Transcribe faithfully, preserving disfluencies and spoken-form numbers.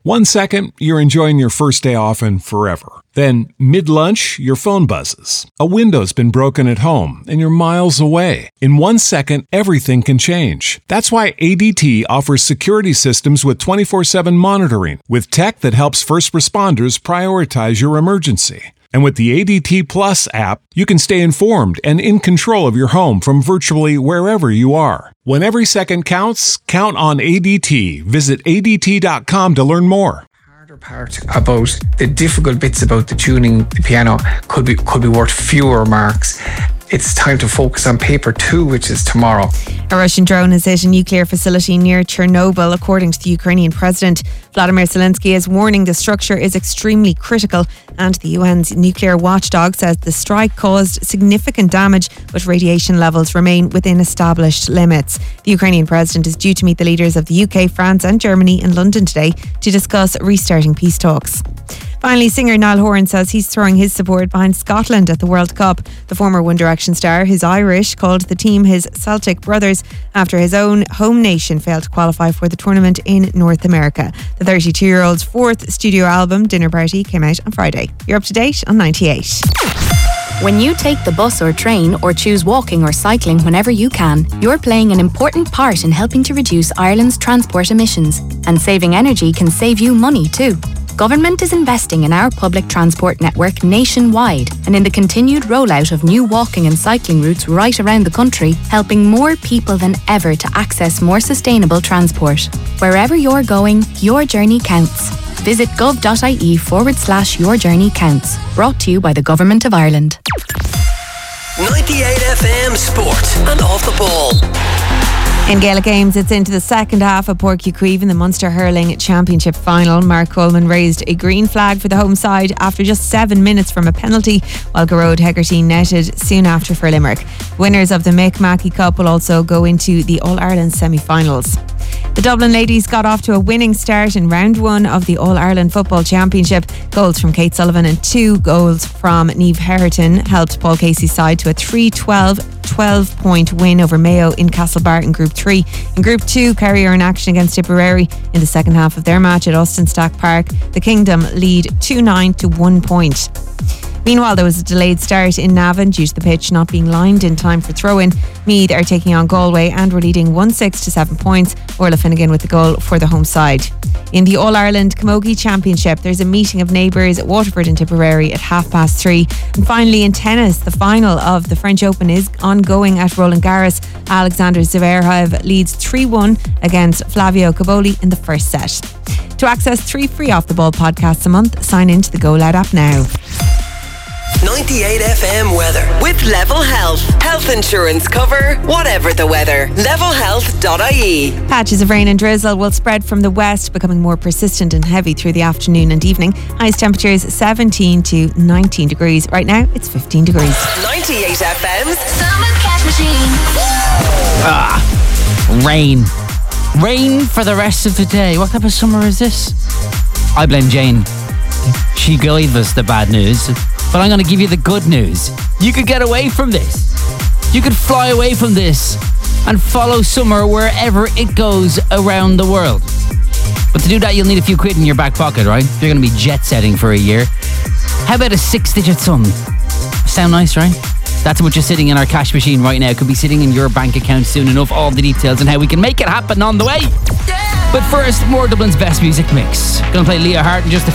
One second, you're enjoying your first day off and forever. Then, mid-lunch, your phone buzzes. A window's been broken at home and you're miles away. In one second, everything can change. That's why A D T offers security systems with twenty-four seven monitoring, with tech that helps first responders prioritize your emergency. And with the A D T Plus app, you can stay informed and in control of your home from virtually wherever you are. When every second counts, count on A D T. Visit A D T dot com to learn more. Harder part about the difficult bits about the tuning the piano could be could be worth fewer marks. It's time to focus on paper two, which is tomorrow. A Russian drone has hit a nuclear facility near Chernobyl, according to the Ukrainian president. Vladimir Zelensky is warning the structure is extremely critical, and the U N's nuclear watchdog says the strike caused significant damage, but radiation levels remain within established limits. The Ukrainian president is due to meet the leaders of the U K, France and Germany in London today to discuss restarting peace talks. Finally, singer Niall Horan says he's throwing his support behind Scotland at the World Cup. The former One Direction star, who's Irish, called the team his Celtic brothers after his own home nation failed to qualify for the tournament in North America. The thirty-two-year-old's fourth studio album, Dinner Party, came out on Friday. You're up to date on ninety-eight. When you take the bus or train or choose walking or cycling whenever you can, you're playing an important part in helping to reduce Ireland's transport emissions. And saving energy can save you money too. Government is investing in our public transport network nationwide and in the continued rollout of new walking and cycling routes right around the country, helping more people than ever to access more sustainable transport. Wherever you're going, your journey counts. Visit gov.ie forward slash your journey counts. Brought to you by the Government of Ireland. ninety-eight F M Sport and Off the Ball. In Gaelic games, it's into the second half of Páirc Uí Chaoimh in the Munster Hurling Championship final. Mark Coleman raised a green flag for the home side after just seven minutes from a penalty, while Gearóid Hegarty netted soon after for Limerick. Winners of the Mick Mackey Cup will also go into the All-Ireland semi-finals. The Dublin ladies got off to a winning start in round one of the All-Ireland Football Championship. Goals from Kate Sullivan and two goals from Niamh Herriton helped Paul Casey's side to a three twelve twelve point win over Mayo in Castlebar in Group three. In Group two, Kerry are in action against Tipperary in the second half of their match at Austin Stack Park. The Kingdom lead two nine to one point. Meanwhile, there was a delayed start in Navan due to the pitch not being lined in time for throw-in. Meath are taking on Galway and were leading one six to seven points. Orla Finnegan with the goal for the home side. In the All-Ireland Camogie Championship, there's a meeting of neighbours at Waterford and Tipperary at half past three. And finally, in tennis, the final of the French Open is ongoing at Roland Garros. Alexander Zverev leads three one against Flavio Cobolli in the first set. To access three free Off the Ball podcasts a month, sign in to the Go Loud app now. ninety-eight F M weather with Level Health. Health insurance cover, whatever the weather. level health dot I E. Patches of rain and drizzle will spread from the west, becoming more persistent and heavy through the afternoon and evening. Highest temperatures seventeen to nineteen degrees. Right now, it's fifteen degrees. ninety-eight F M's Summer Cash Machine. Ah, rain. Rain for the rest of the day. What type of summer is this? I blame Jane. She gave us the bad news. But I'm going to give you the good news. You could get away from this. You could fly away from this and follow summer wherever it goes around the world. But to do that, you'll need a few quid in your back pocket, right? You're going to be jet setting for a year. How about a six-digit sum? Sound nice, right? That's what you're sitting in our cash machine right now. It could be sitting in your bank account soon enough. All the details and how we can make it happen on the way. But first, more Dublin's best music mix. Gonna play Leah Hart in just a